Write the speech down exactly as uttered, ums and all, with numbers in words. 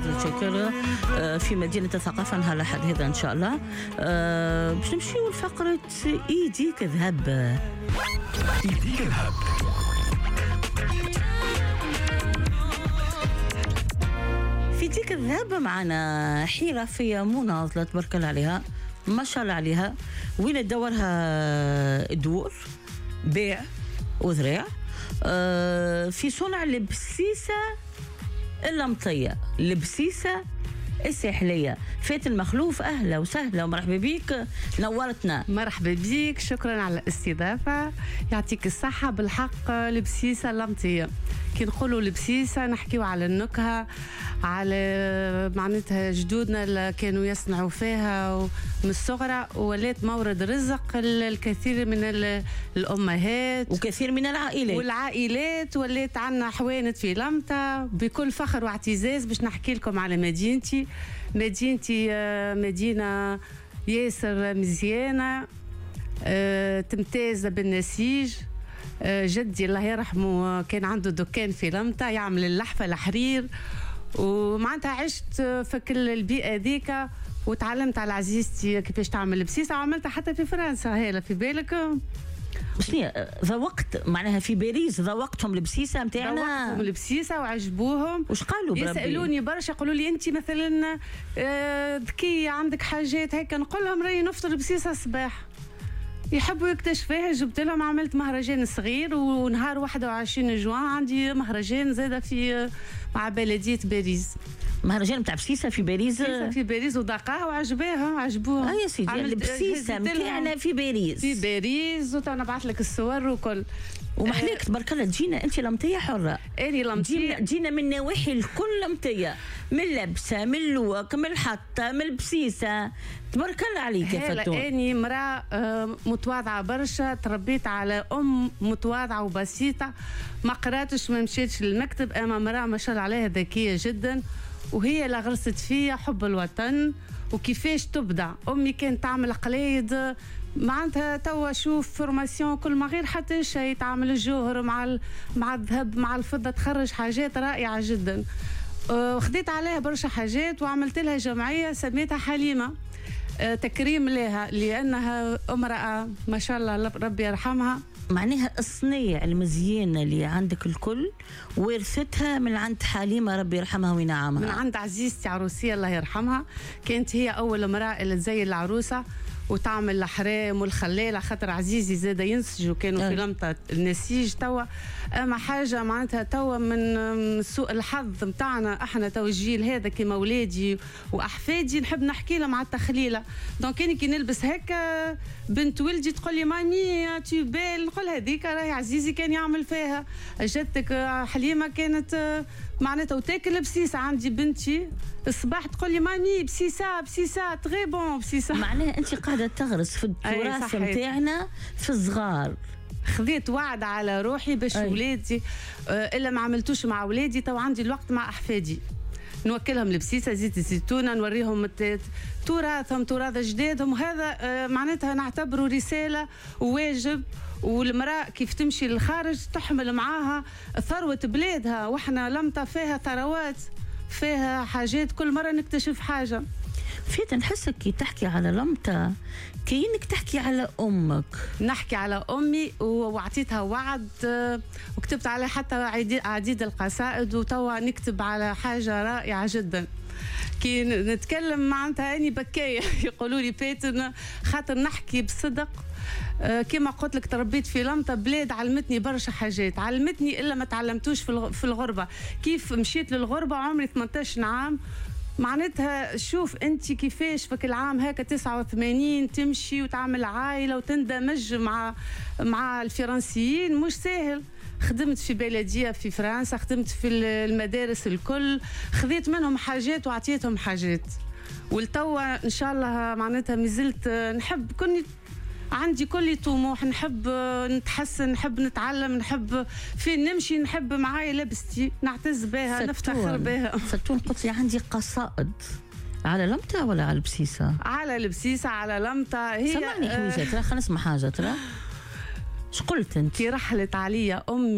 حضرة شاكر في مدينة الثقافة نهار الأحد هذا إن شاء الله. باش نمشيو لفقرة إيديك ذهب. إيديك ذهب. في ديك الذهب معنا حرفية مناضلة تبارك الله عليها ما شاء الله عليها، وين تدورها دور بيع وذريع في صنع البسيسة اللمطية، البسيسة الساحلية. فات المخلوف أهلا وسهلا ومرحبا بيك، نورتنا. مرحبا بيك، شكرا على الاستضافة، يعطيك الصحة. بالحق البسيسة اللمطية، كي نقولوا البسيسة نحكيو على النكهة، على معناتها جدودنا اللي كانوا يصنعوا فيها من الصغرى، ولات مورد رزق الكثير من الأمهات وكثير من العائلات والعائلات. ولات عنا حوانت في لمطة بكل فخر واعتزاز. باش نحكي لكم على مدينتي. مدينتي مدينة ياسر مزيانة، تمتاز بالنسيج. جدي الله يرحمه كان عنده دكان في لمطة يعمل اللحفة الحرير، ومعناتها عشت في كل البيئة ذيك وتعلمت على عزيزتي كيفاش تعمل البسيسة، وعملتها حتى في فرنسا. هلا في بالك شنو ذوقت معناها في باريس ذوقتهم البسيسه نتاعنا؟ ذوقتهم البسيسه وعجبوهم. وش قالوا بربي؟ يسالوني برشا، يقولوا لي انت مثلا ذكيه عندك حاجات هيك، نقول لهم راهي نفطر بسيسه الصباح، يحبوا يكتشفوها. جبت لهم عملت مهرجان صغير، ونهار واحد وعشرين جوان عندي مهرجان زاده في مع بلديه باريس، مهرجان نتاع بسيسه في باريس. في باريس وذاقاها وعجباها عجبوها. اه يا سيدي البسيسه نتاعنا في باريس في باريس ونبعث لك الصور وكل. ومحليك أه تبارك الله تجينا انت لمطيه حره. اني لمطيه جينا من نواحي الكل لمطيه، من لبسه من اللوك من الحطه من البسيسه تبارك الله عليك يا فتون. اني امراه متواضعه برشا، تربيت على ام متواضعه وبسيطه، ما قراتش ما مشيتش للمكتب، اما امراه ما شاء الله عليها ذكيه جدا، وهي اللي غرست فيا حب الوطن وكيفاش تبدع. امي كانت تعمل قلايد معناتها توا شوف فورماسيون كل ما غير حتى شيء، تعمل الجوهر مع مع الذهب مع الفضه، تخرج حاجات رائعه جدا. وخديت عليها برشا حاجات وعملت لها جمعيه سميتها حليمه تكريم لها، لانها امراه ما شاء الله ربي يرحمها. معناها الصنيع المزيانه اللي عندك الكل ورثتها من عند حليمه ربي يرحمها وينعمها، من عند عزيزتي عروسيه الله يرحمها. كانت هي اول امراه اللي تزين العروسه وتعمل الحرام والخلاله، خاطر عزيزي زاد ينسجوا كانوا في لمطه النسيج توا. اما حاجه معناتها توا من سوء الحظ نتاعنا احنا توا الجيل هذا كيما ولادي واحفادي نحب نحكي لهم على التخليله. دونك كاني كي نلبس هكا بنت ولدي تقول لي مامي تو بيل، نقول هذيك راهي عزيزي كان يعمل فيها. جدتك حليمه كانت معناتها وتاكل بسيسه. عندي بنتي الصباح تقول لي مامي بسيسه بسيسه تري بون بسيسه. معناها انت قاعده تغرس في التراث نتاعنا في الصغار. خذيت وعد على روحي باش ولادي آه الا ما عملتوش مع ولادي تو عندي الوقت مع احفادي نوكلهم البسيسه زيت الزيتونه، نوريهم تراثهم تراث جدادهم. هذا آه معناتها نعتبره رساله وواجب. والمراه كيف تمشي للخارج تحمل معاها ثروه بلادها، واحنا لمطه فيها ثروات فيها حاجات، كل مره نكتشف حاجه. فيت نحسك كي تحكي على لمطه كأنك تحكي على امك. نحكي على امي وعطيتها وعد وكتبت عليه حتى عديد القصائد، وتوا نكتب على حاجه رائعه جدا. كي نتكلم معناتها اني بكايه يقولوا لي فاتن خاطر نحكي بصدق. كما قلت لك تربيت في لمطة، بلاد علمتني برشا حاجات، علمتني الا ما تعلمتوش في الغربه. كيف مشيت للغربه عمري ثمانية عشر عام، معناتها شوف انت كيفاش فك العام هكا تسعة وثمانين تمشي وتعمل عائله وتندمج مع مع الفرنسيين، مش سهل. خدمت في بلديه في فرنسا، خدمت في المدارس الكل، خذيت منهم حاجات وعطيتهم حاجات. والتوا ان شاء الله معناتها مازلت نحب، كني عندي كل طموح، نحب نتحسن، نحب نتعلم، نحب فين نمشي، نحب معايا لبستي نعتز بها نفتخر بها. فتون قلت لي عندي قصائد على لمطة ولا على البسيسة؟ على البسيسة على لمطة. هي سمعني حويجة ترى، خلينا نسمع حاجة ترى. اش قلت انت؟ كي رحلت عليا امي